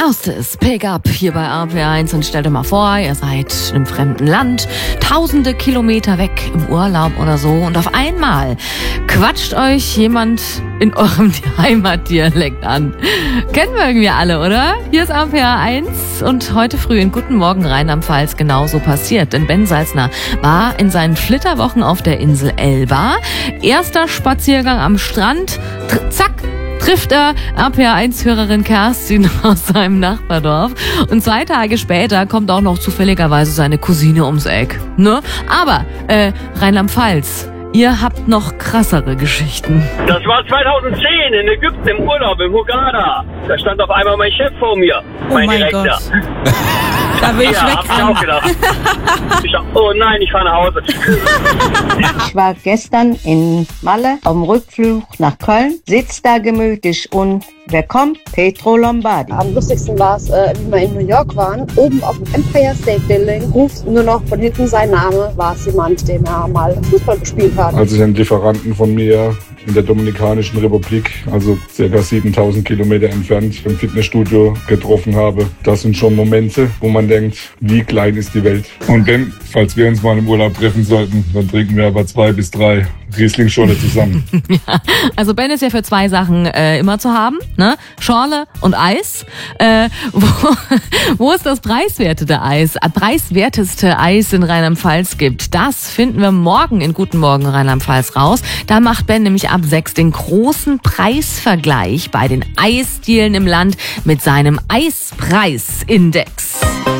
Erstes Pick-up hier bei RPR1 und stellt euch mal vor, ihr seid in einem fremden Land, tausende Kilometer weg im Urlaub oder so und auf einmal quatscht euch jemand in eurem Heimatdialekt an. Kennen wir irgendwie alle, oder? Hier ist RPR1 und heute früh in Guten Morgen Rheinland-Pfalz genauso passiert. Denn Ben Salzner war in seinen Flitterwochen auf der Insel Elba. Erster Spaziergang am Strand, zack, trifft er RPR1-Hörerin Kerstin aus seinem Nachbardorf. Und 2 Tage später kommt auch noch zufälligerweise seine Cousine ums Eck. Ne? Aber Rheinland-Pfalz, ihr habt noch krassere Geschichten. Das war 2010 in Ägypten im Urlaub, in Hurghada. Da stand auf einmal mein Chef vor mir, mein Direktor. Gott. Da will ich Ja, hab ich wegrennen. auch gedacht. Oh nein, ich fahre nach Hause. Ich war gestern in Malle auf dem Rückflug nach Köln, sitzt da gemütlich und wer kommt? Pietro Lombardi. Am lustigsten war es, wie wir in New York waren. Oben auf dem Empire State Building ruft nur noch von hinten sein Name. War es jemand, dem er mal Fußball gespielt hat. Als ich einen Lieferanten von mir in der Dominikanischen Republik, also ca. 7000 Kilometer entfernt, im Fitnessstudio getroffen habe. Das sind schon Momente, wo man denkt, wie klein ist die Welt. Und wenn, falls wir uns mal im Urlaub treffen sollten, dann trinken wir aber 2 bis 3 Riesling-Schorle zusammen. Ja, also Ben ist ja für 2 Sachen immer zu haben, ne? Schorle und Eis. Wo es das preiswerteste Eis in Rheinland-Pfalz gibt, das finden wir morgen in Guten Morgen Rheinland-Pfalz raus. Da macht Ben nämlich ab 6 den großen Preisvergleich bei den Eisdielen im Land mit seinem Eispreisindex.